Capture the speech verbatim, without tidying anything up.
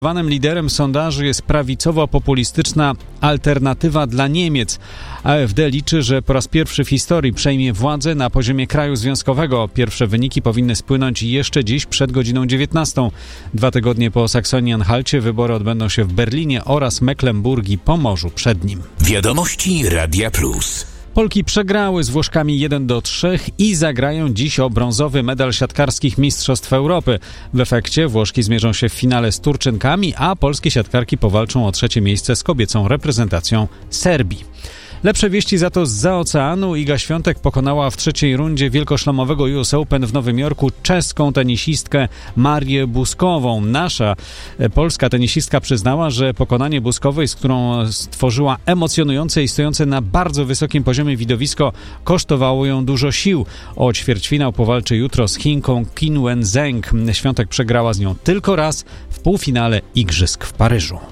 Liderem sondaży jest prawicowo-populistyczna Alternatywa dla Niemiec. A F D liczy, że po raz pierwszy w historii przejmie władzę na poziomie kraju związkowego. Pierwsze wyniki powinny spłynąć jeszcze dziś przed godziną dziewiętnastą. Dwa tygodnie po Saksonii-Anhalcie wybory odbędą się w Berlinie oraz Mecklenburgii i Pomorzu Przednim. Wiadomości Radia Plus. Polki przegrały z Włoszkami jeden do trzech i zagrają dziś o brązowy medal siatkarskich Mistrzostw Europy. W efekcie Włoszki zmierzą się w finale z Turczynkami, a polskie siatkarki powalczą o trzecie miejsce z kobiecą reprezentacją Serbii. Lepsze wieści za to zza oceanu. Iga Świątek pokonała w trzeciej rundzie wielkoszlemowego U S Open w Nowym Jorku czeską tenisistkę Marię Buskową. Nasza polska tenisistka przyznała, że pokonanie Buskowej, z którą stworzyła emocjonujące i stojące na bardzo wysokim poziomie widowisko, kosztowało ją dużo sił. O ćwierćfinał powalczy jutro z Chinką Qinwen Zheng. Świątek przegrała z nią tylko raz w półfinale Igrzysk w Paryżu.